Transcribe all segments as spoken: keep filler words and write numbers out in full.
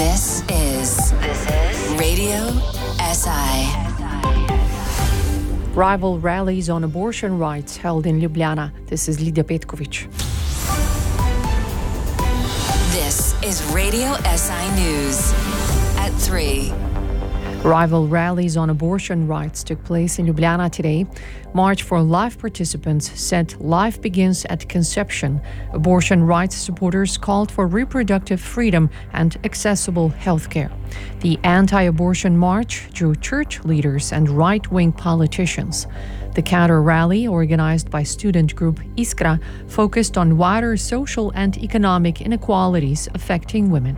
This is This is Radio S I. Rival rallies on abortion rights held in Ljubljana. This is Lidia Petković. This is Radio S I News at three. Rival rallies on abortion rights took place in Ljubljana today. March for Life participants said life begins at conception. Abortion rights supporters called for reproductive freedom and accessible healthcare. The anti-abortion march drew church leaders and right-wing politicians. The counter-rally, organized by student group Iskra, focused on wider social and economic inequalities affecting women.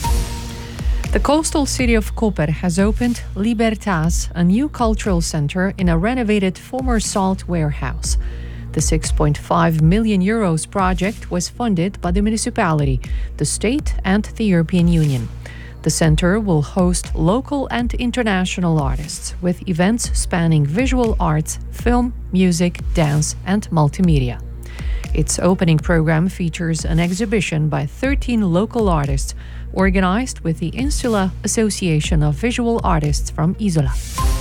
The coastal city of Koper has opened Libertas, a new cultural center in a renovated former salt warehouse. The six point five million euros project was funded by the municipality, the state and the European Union. The center will host local and international artists with events spanning visual arts, film, music, dance and multimedia. Its opening program features an exhibition by thirteen local artists organized with the Insula Association of Visual Artists from Isola.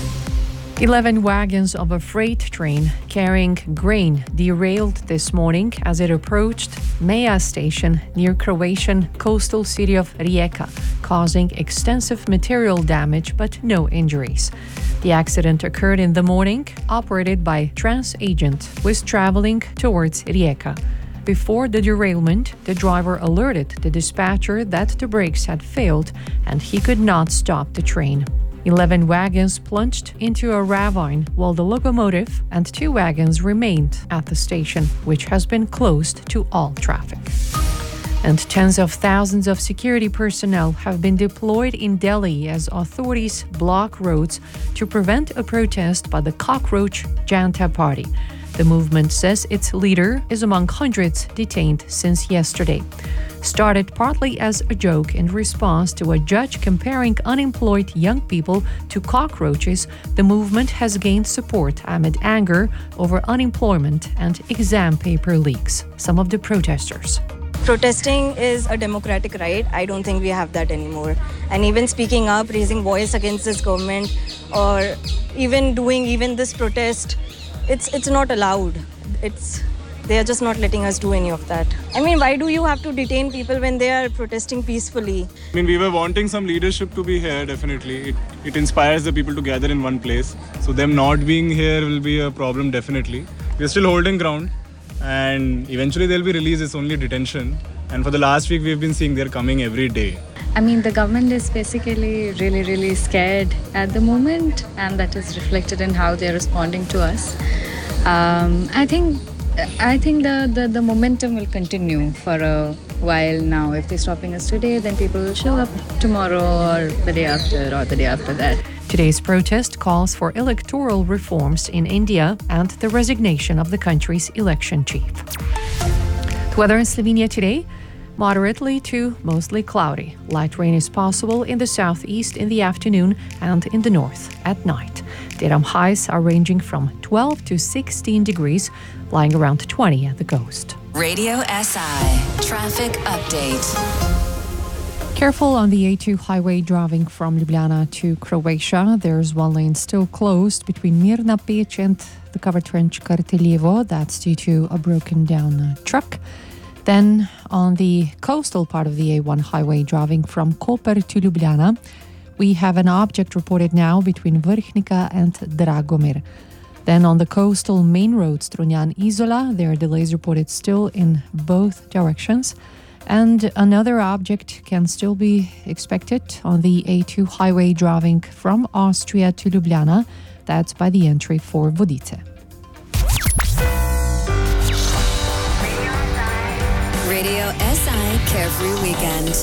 Eleven wagons of a freight train carrying grain derailed this morning as it approached Meja station near Croatian coastal city of Rijeka, causing extensive material damage but no injuries. The accident occurred in the morning, operated by Transagent, who was traveling towards Rijeka. Before the derailment, the driver alerted the dispatcher that the brakes had failed and he could not stop the train. Eleven wagons plunged into a ravine while the locomotive and two wagons remained at the station, which has been closed to all traffic. And tens of thousands of security personnel have been deployed in Delhi as authorities block roads to prevent a protest by the Cockroach Janata Party. The movement says its leader is among hundreds detained since yesterday. Started partly as a joke in response to a judge comparing unemployed young people to cockroaches, the movement has gained support amid anger over unemployment and exam paper leaks. Some of the protesters. Protesting is a democratic right. I don't think we have that anymore. And even speaking up, raising voice against this government, or even doing even this protest, it's it's not allowed. It's they are just not letting us do any of that. I mean, why do you have to detain people when they are protesting peacefully? I mean, we were wanting some leadership to be here, definitely. It, it inspires the people to gather in one place. So them not being here will be a problem, definitely. We're still holding ground. And eventually they'll be released. It's only detention. And for the last week, we've been seeing they're coming every day. I mean, the government is basically really, really scared at the moment, and that is reflected in how they're responding to us. Um, I think I think the, the, the momentum will continue for a while now. If they're stopping us today, then people will show up tomorrow or the day after or the day after that. Today's protest calls for electoral reforms in India and the resignation of the country's election chief. The weather in Slovenia today, moderately to mostly cloudy. Light rain is possible in the southeast in the afternoon and in the north at night. Daytime highs are ranging from twelve to sixteen degrees, lying around twenty at the coast. Radio S I traffic update. Careful on the A two highway driving from Ljubljana to Croatia. There's one lane still closed between Mirna Peć and the covered trench Karteljevo. That's due to a broken down uh, truck. Then on the coastal part of the A one highway driving from Koper to Ljubljana, we have an object reported now between Vrhnika and Dragomir. Then on the coastal main road Strunjan-Isola, there are delays reported still in both directions. And another object can still be expected on the A two highway driving from Austria to Ljubljana. That's by the entry for Vodice. Radio S I Carefree Weekend.